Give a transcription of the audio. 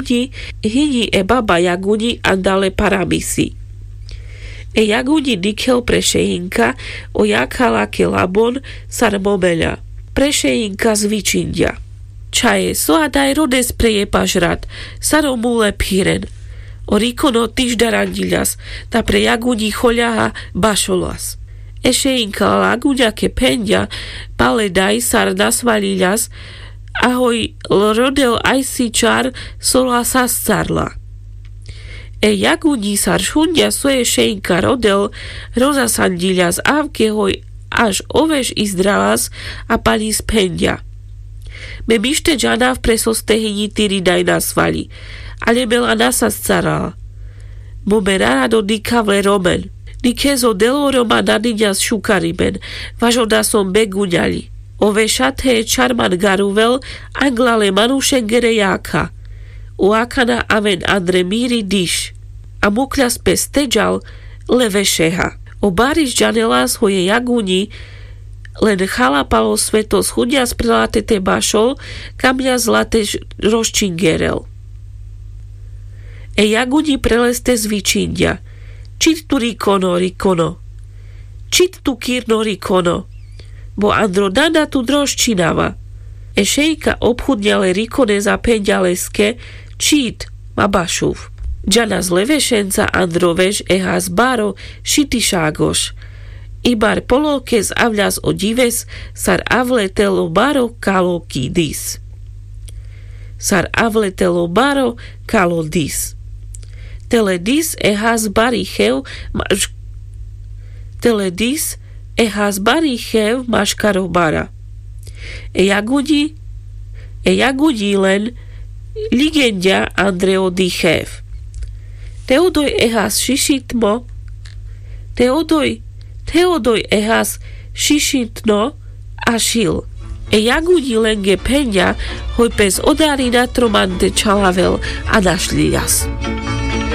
jagudi hini e baba jagudi andale paramisi. E jagudi dikel prešeinka o jakala ke labon sar momeľa. Prešeinka zvičindia. Čaje soadaj rodes preje pažrat, saro mule piren. O rikono tižda randilas, ta pre jagudi choľaha bašolas. Ešeinka laguďa ke pendia, pale daj sar nasvalilas, ahoj rodel aj si čar sola sascarla. E jagudi sar šundia svoje šeinka rodel, rozasandilas avke hoj až oveš izdralas a palis pendia. Me mište džana v presostehyni tyri daj nasvali, ale mela nasascarala. Momerara do dikavle romen. Nikezo deloroma nadiňa s šukarimen, važoda som beguňali. Ove šathe čarman garuvel, anglale manušengere jaka. Uakana aven andre miri diš. A mukľas pes teđal levešeha. O bariš džanelas hoje jaguni, len chalapalo sveto schudňa z prelatete bašol, kamňa zlate rozčingerel. E jaguni preleste zvičindia. Čit tu rikono, čit tu kirno rikono, bo androdana tu droščinava. E šejka obchudňale rikone za penďaleske, čit ma bašuv. Džana z levešenca androveš eha z baro šitišágoš. Ibar polokez avľas o dives sar avletelo baro kalo kidis. Sar avletelo baro kalo dis. Teledis ehas barichev maškarobara. E jagudi len ligendia Andreo dichev. Teodoj ehas šišitmo, Teodoj ehas šišitno a šil. E jagudi len ge penja hoj pes odari na tromante čalavel a našli jas.